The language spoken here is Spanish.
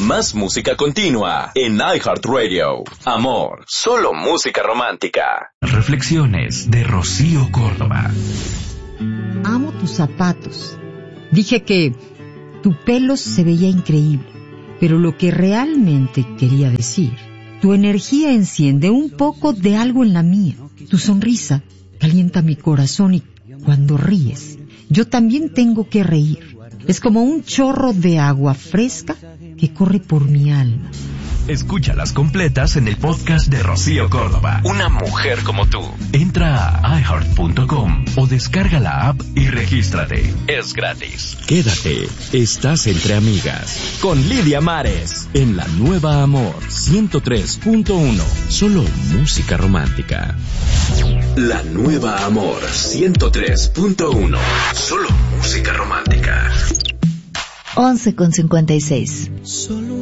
Más música continua en iHeartRadio. Amor, solo música romántica. Reflexiones de Rocío Córdoba. Amo tus zapatos. Dije que tu pelo se veía increíble, pero lo que realmente quería decir, tu energía enciende un poco de algo en la mía. Tu sonrisa calienta mi corazón y cuando ríes, yo también tengo que reír. Es como un chorro de agua fresca que corre por mi alma. Escúchalas completas en el podcast de Rocío Córdoba. Una mujer como tú. Entra a iHeart.com o descarga la app y regístrate. Es gratis. Quédate, estás entre amigas. Con Lidia Mares, en La Nueva Amor 103.1. Solo música romántica. La Nueva Amor 103.1. Solo música romántica. 11:56. Solo